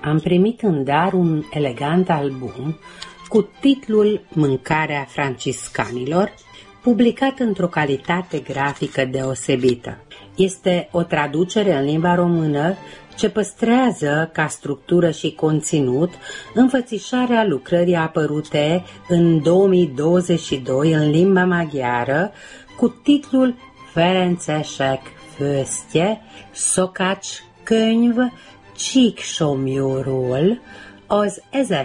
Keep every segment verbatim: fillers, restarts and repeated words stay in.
am primit în dar un elegant album cu titlul Mâncarea franciscanilor, publicat într-o calitate grafică deosebită. Este o traducere în limba română ce păstrează ca structură și conținut înfățișarea lucrării apărute în două mii douăzeci și doi în limba maghiară cu titlul Ferencesek főztje, szokács könyv Csíksomlyóról az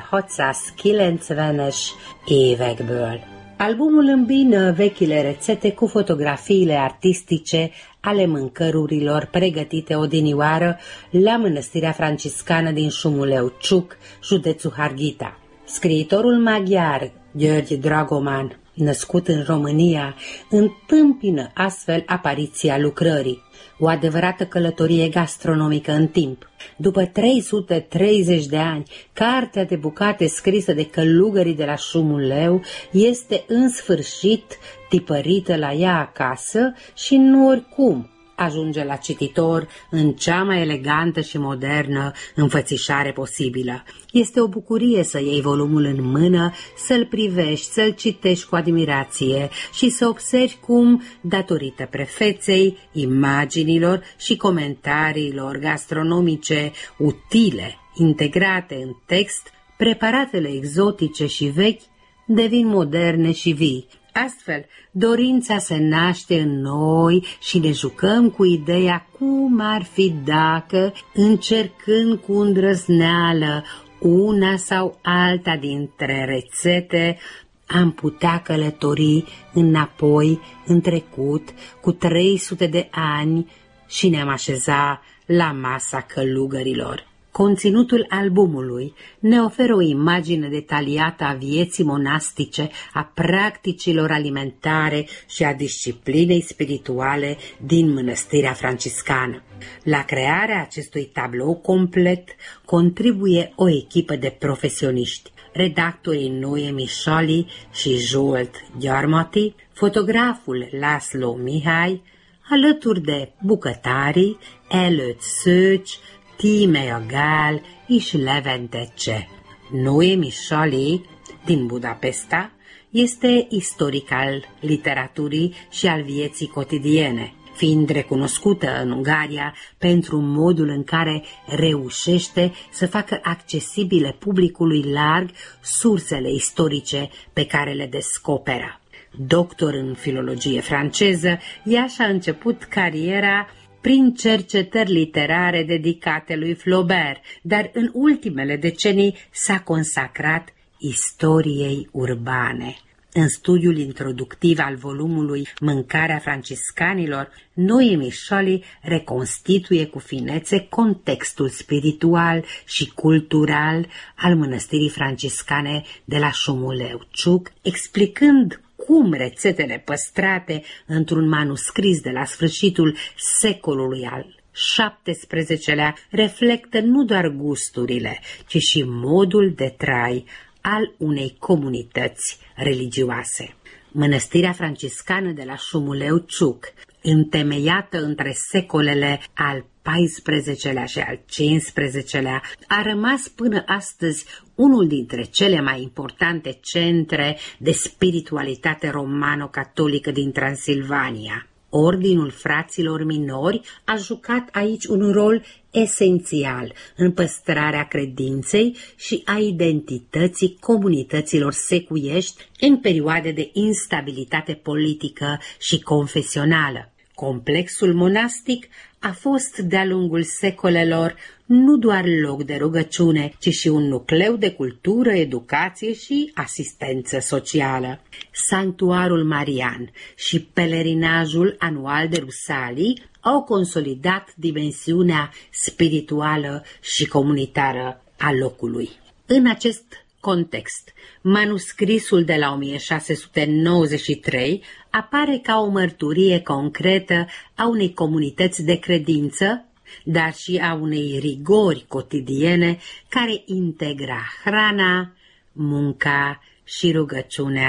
ezerhatszázkilencvenes évekből. Albumul îmbină vechile rețete cu fotografiile artistice ale mâncărurilor pregătite odinioară la mănăstirea franciscană din Șumuleu Ciuc, județul Harghita. Scriitorul maghiar György Dragoman, născut în România, întâmpină astfel apariția lucrării, o adevărată călătorie gastronomică în timp. După trei sute treizeci de ani, cartea de bucate scrisă de călugării de la Șumuleu este în sfârșit tipărită la ea acasă și nu oricum ajunge la cititor în cea mai elegantă și modernă înfățișare posibilă. Este o bucurie să iei volumul în mână, să-l privești, să-l citești cu admirație și să observi cum, datorită prefeței, imaginilor și comentariilor gastronomice utile, integrate în text, preparatele exotice și vechi devin moderne și vii. Astfel, dorința se naște în noi și ne jucăm cu ideea cum ar fi dacă, încercând cu îndrăzneală una sau alta dintre rețete, am putea călători înapoi în trecut cu trei sute de ani și ne-am așeza la masa călugărilor. Conținutul albumului ne oferă o imagine detaliată a vieții monastice, a practicilor alimentare și a disciplinei spirituale din mănăstirea franciscană. La crearea acestui tablou complet contribuie o echipă de profesioniști, redactorii Noemi Șoli și Zsolt Gyarmati, fotograful László Mihai, alături de bucătarii Előtt Szőcs, Tímea Gál és Levente Cseh. Noemi Șoli, din Budapesta, este istoric al literaturii și al vieții cotidiene, fiind recunoscută în Ungaria pentru modul în care reușește să facă accesibile publicului larg sursele istorice pe care le descoperă. Doctor în filologie franceză, ea și-a început cariera prin cercetări literare dedicate lui Flaubert, dar în ultimele decenii s-a consacrat istoriei urbane. În studiul introductiv al volumului Mâncarea franciscanilor, Noemi Șoli reconstituie cu finețe contextul spiritual și cultural al mănăstirii franciscane de la Șumuleu Ciuc, explicând cum rețetele păstrate într-un manuscris de la sfârșitul secolului al șaptesprezecelea reflectă nu doar gusturile, ci și modul de trai al unei comunități religioase. Mănăstirea franciscană de la Șumuleu Ciuc, întemeiată între secolele al paisprezecelea și al cincisprezecelea, a rămas până astăzi unul dintre cele mai importante centre de spiritualitate romano-catolică din Transilvania. Ordinul fraților minori a jucat aici un rol esențial în păstrarea credinței și a identității comunităților secuiești în perioade de instabilitate politică și confesională. Complexul monastic a fost de-a lungul secolelor nu doar loc de rugăciune, ci și un nucleu de cultură, educație și asistență socială. Sanctuarul marian și pelerinajul anual de Rusalii au consolidat dimensiunea spirituală și comunitară a locului. În acest context, manuscrisul de la o mie șase sute nouăzeci și trei apare ca o mărturie concretă a unei comunități de credință, dar și a unei rigori cotidiene care integra hrana, munca și rugăciunea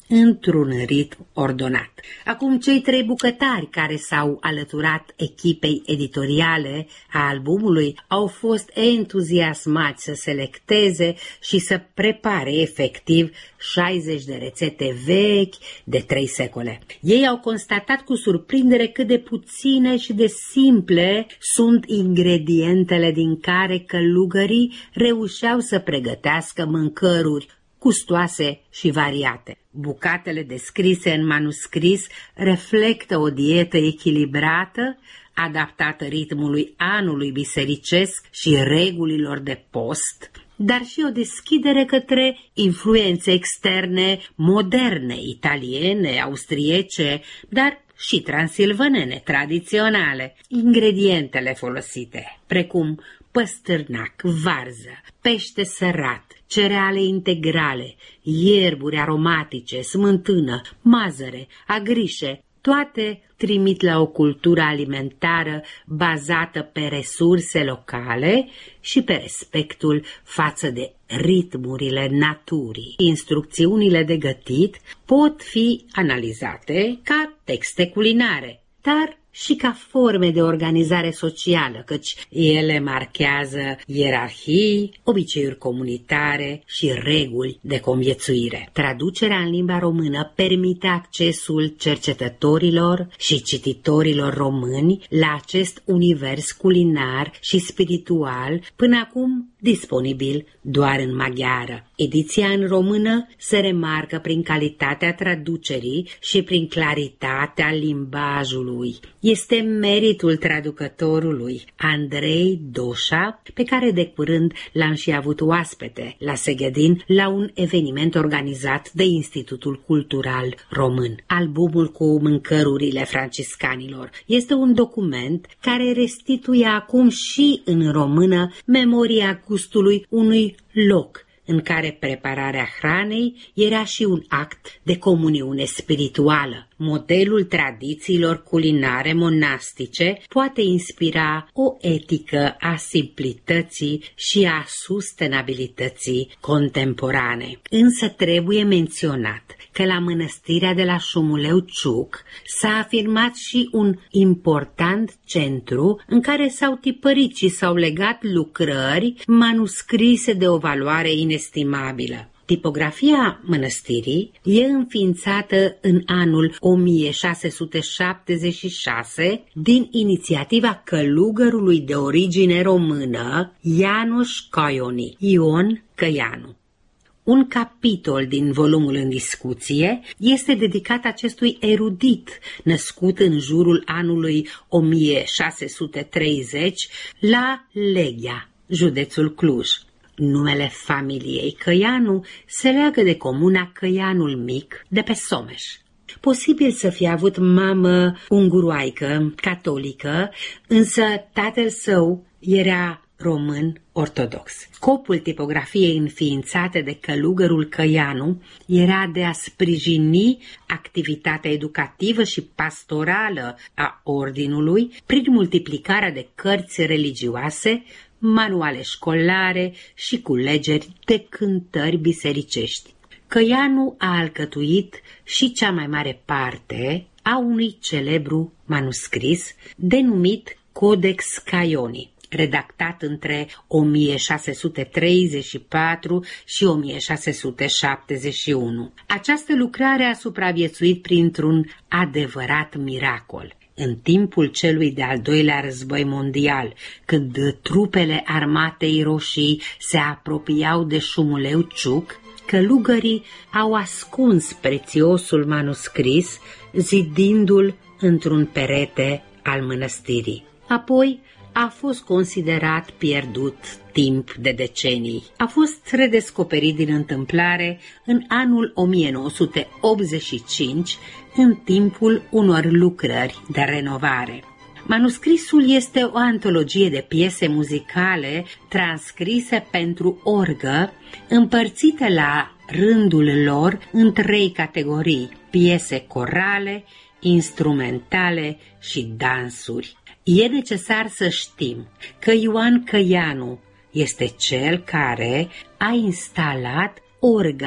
într-un ritm ordonat. Acum, cei trei bucătari care s-au alăturat echipei editoriale a albumului au fost entuziasmați să selecteze și să prepare efectiv șaizeci de rețete vechi de trei secole. Ei au constatat cu surprindere cât de puține și de simple sunt ingredientele din care călugării reușeau să pregătească mâncăruri gustoase și variate. Bucatele descrise în manuscris reflectă o dietă echilibrată, adaptată ritmului anului bisericesc și regulilor de post, dar și o deschidere către influențe externe moderne, italiene, austriece, dar și transilvanene tradiționale. Ingredientele folosite, precum păstârnac, varză, pește sărat, cereale integrale, ierburi aromatice, smântână, mazăre, agrișe, toate trimit la o cultură alimentară bazată pe resurse locale și pe respectul față de ritmurile naturii. Instrucțiunile de gătit pot fi analizate ca texte culinare, dar și ca forme de organizare socială, căci ele marchează ierarhii, obiceiuri comunitare și reguli de conviețuire. Traducerea în limba română permite accesul cercetătorilor și cititorilor români la acest univers culinar și spiritual, până acum disponibil doar în maghiară. Ediția în română se remarcă prin calitatea traducerii și prin claritatea limbajului. Este meritul traducătorului Andrei Doșa, pe care de curând l-am și avut oaspete la Seghedin la un eveniment organizat de Institutul Cultural Român. Albumul cu mâncărurile franciscanilor este un document care restituie acum și în română memoria gustului unui loc în care prepararea hranei era și un act de comuniune spirituală. Modelul tradițiilor culinare monastice poate inspira o etică a simplității și a sustenabilității contemporane. Însă trebuie menționat că la mănăstirea de la Șumuleu Ciuc s-a afirmat și un important centru în care s-au tipărit și s-au legat lucrări manuscrise de o valoare inestimabilă. Tipografia mănăstirii e înființată în anul o mie șase sute șaptezeci și șase din inițiativa călugărului de origine română János Kajoni, Ion Căianu. Un capitol din volumul în discuție este dedicat acestui erudit, născut în jurul anului o mie șase sute treizeci la Leghea, județul Cluj. Numele familiei Căianu se leagă de comuna Căianul Mic de pe Someș. Posibil să fie avut mamă unguroaică, catolică, însă tatăl său era român ortodox. Scopul tipografiei înființate de călugărul Căianu era de a sprijini activitatea educativă și pastorală a ordinului prin multiplicarea de cărți religioase, manuale școlare și culegeri de cântări bisericești. Căianu a alcătuit și cea mai mare parte a unui celebru manuscris denumit Codex Caioni, redactat între o mie șase sute treizeci și patru și o mie șase sute șaptezeci și unu. Această lucrare a supraviețuit printr-un adevărat miracol. În timpul celui de-al doilea război mondial, când trupele armatei roșii se apropiau de Șumuleu Ciuc, călugării au ascuns prețiosul manuscris, zidindu-l într-un perete al mănăstirii. Apoi a fost considerat pierdut timp de decenii. A fost redescoperit din întâmplare în anul o mie nouă sute optzeci și cinci, în timpul unor lucrări de renovare. Manuscrisul este o antologie de piese muzicale transcrise pentru orgă, împărțite la rândul lor în trei categorii: piese corale, instrumentale și dansuri. E necesar să știm că Ioan Căianu este cel care a instalat orga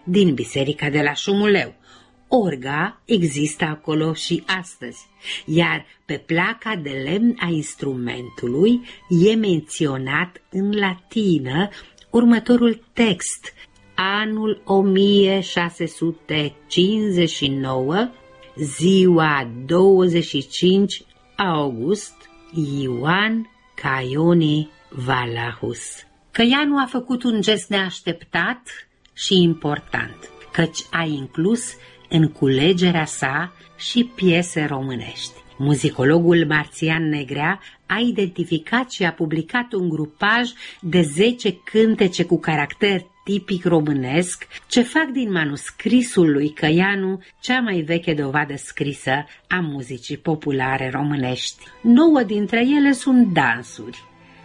din biserica de la Șumuleu. Orga există acolo și astăzi, iar pe placa de lemn a instrumentului e menționat în latină următorul text: anul o mie șase sute cincizeci și nouă, ziua douăzeci și cinci august, Ioan Caioni Valahus. Căianu a făcut un gest neașteptat și important, căci a inclus în culegerea sa și piese românești. Muzicologul Marțian Negrea a identificat și a publicat un grupaj de zece cântece cu caracter tipic românesc, ce fac din manuscrisul lui Căianu cea mai veche dovadă scrisă a muzicii populare românești. Nouă dintre ele sunt dansuri.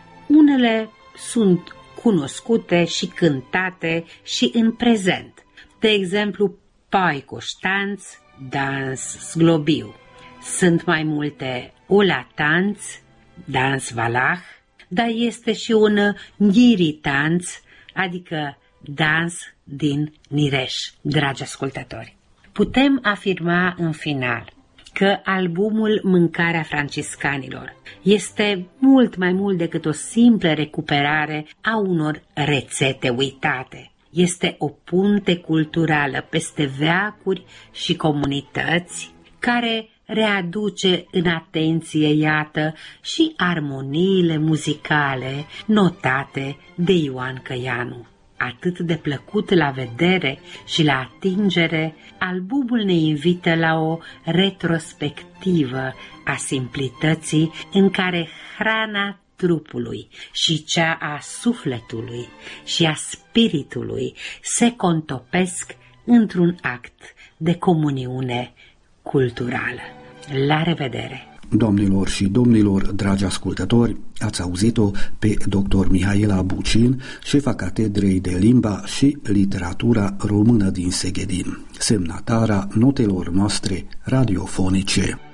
Unele sunt cunoscute și cântate și în prezent. De exemplu, Paicoștanț, dans zglobiu. Sunt mai multe ulatanț, dans valah, dar este și un ghiritanț, adică dans din Nireș. Dragi ascultători, putem afirma în final că albumul Mâncarea franciscanilor este mult mai mult decât o simplă recuperare a unor rețete uitate. Este o punte culturală peste veacuri și comunități care readuce în atenție, iată, și armoniile muzicale notate de Ioan Căianu. Atât de plăcut la vedere și la atingere, albumul ne invită la o retrospectivă a simplității în care hrana trupului și cea a sufletului și a spiritului se contopesc într-un act de comuniune culturală. La revedere! Doamnelor și domnilor, dragi ascultători, ați auzit-o pe doctor Mihaela Bucin, șefa Catedrei de Limba și Literatura Română din Seghedin, semnatara notelor noastre radiofonice.